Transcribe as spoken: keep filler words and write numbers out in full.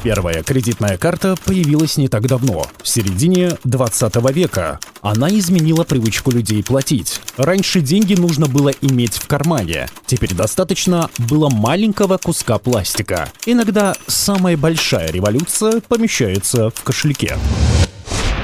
Первая кредитная карта появилась не так давно, в середине двадцатого века. Она изменила привычку людей платить. Раньше деньги нужно было иметь в кармане. Теперь достаточно было маленького куска пластика. Иногда самая большая революция помещается в кошельке.